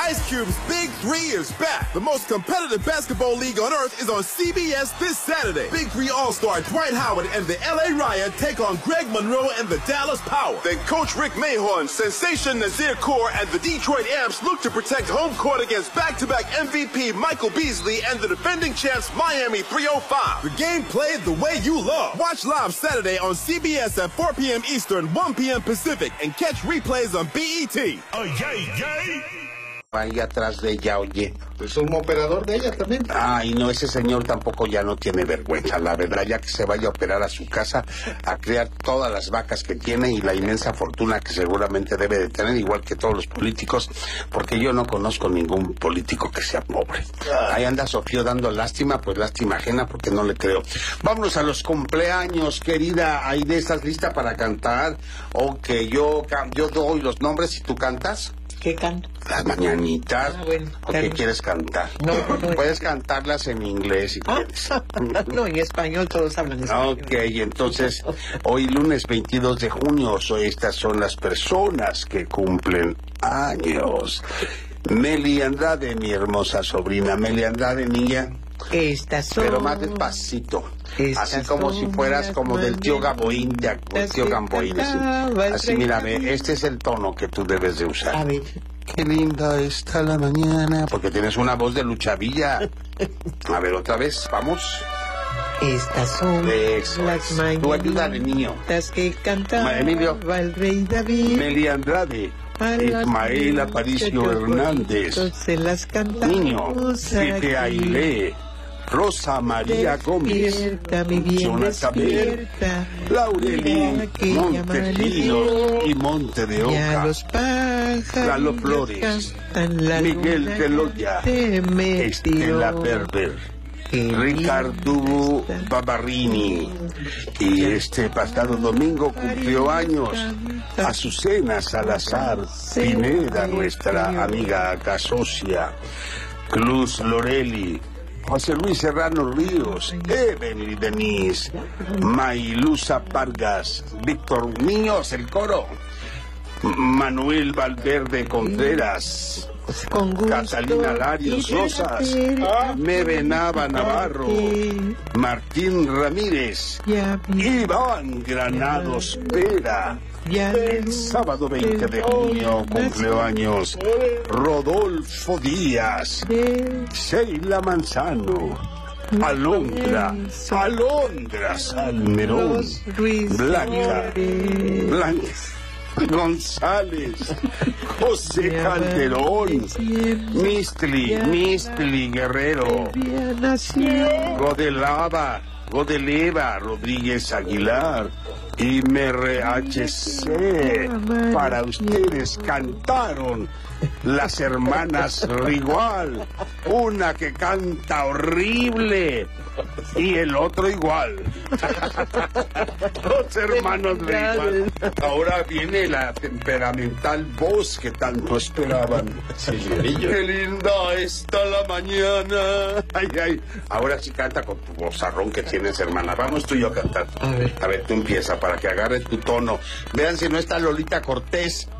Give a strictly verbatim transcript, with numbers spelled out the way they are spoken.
Ice Cube's Big Three is back. The most competitive basketball league on earth is on C B S this Saturday. Big Three All-Star Dwight Howard and the L A Riot take on Greg Monroe and the Dallas Power. Then Coach Rick Mahorn, Sensation Nazir Kaur, and the Detroit Amps look to protect home court against back-to-back M V P Michael Beasley and the defending champs Miami three oh five. The game played the way you love. Watch live Saturday on C B S at four p m Eastern, one p m Pacific, and catch replays on B E T. Oh, yay, yay! Ahí atrás de ella, oye. Es un operador de ella también. Ay, no, ese señor tampoco ya no tiene vergüenza, la verdad, ya que se vaya a operar a su casa, a criar todas las vacas que tiene y la inmensa fortuna que seguramente debe de tener, igual que todos los políticos, porque yo no conozco ningún político que sea pobre. Ahí anda Sofía dando lástima, pues lástima ajena, porque no le creo. Vámonos a los cumpleaños, querida Aide, ¿estás lista para cantar? O que yo, yo doy los nombres y tú cantas. ¿Qué canto? Las mañanitas. Ah, bueno, ¿O qué quieres cantar? No, no. Puedes cantarlas en inglés si Ah, quieres. no, en español todos hablan español. Ok, entonces, hoy lunes veintidós de junio, so, estas son las personas que cumplen años. Meli Andrade, mi hermosa sobrina. Meli Andrade, niña. Estas son... Pero más despacito. Estas Así como si fueras como del tío Gamboín, de el tío Gamboín. Así, así mira, ve, este es el tono que tú debes de usar. A ver. Qué linda está la mañana. Porque tienes una voz de luchavilla. A ver, otra vez, vamos. Estas son Eso las es. Tú ayúdale, niño. mañanitas que cantaba Emilio. el rey David. Meli Andrade. A las Ismael Aparicio muchachos Hernández. bonitos se las cantamos. Niño. Pepe aquí. Ailé. Rosa María Gómez. Despierta, mi bien, Jonathan despierta. Laurelín Que Montesinos y Monte de Ya Oca. los pájaros Lalo Flores, cantan, la Miguel luna Teloya, se metió. Estela Berber, Qué Ricardo linda Barbarini. Y este pasado domingo cumplió años Azucena Salazar Pineda, nuestra amiga casocia, Cruz Loreli, José Luis Serrano Ríos, Evelyn Denise, Mailusa Vargas, Víctor Niños, el coro, Manuel Valverde Contreras, Con gusto, Catalina Larios Rosas, Mebe Nava Navarro, Martín Ramírez, ya vi, Iván Granados Pera. ya El sábado veinte de junio cumplió años Rodolfo Díaz, Sheila Manzano, Alondra, Alondra Salmerón, Blanca, Blanca González, José Calderón, Mistli, Mistli Guerrero, Godelava, Godeleva Rodríguez Aguilar, y M R H C. Para ustedes cantaron las hermanas Rigual, una que canta horrible y el otro igual. Los hermanos Rigual. Ahora viene la temperamental voz que tanto esperaban. Qué linda está la mañana. Ay, ay. Ahora sí canta con tu vozarrón que tienes, hermana. Vamos tú y yo a cantar. A ver. A ver, tú empieza para que agarre tu tono. Vean si no está Lolita Cortés.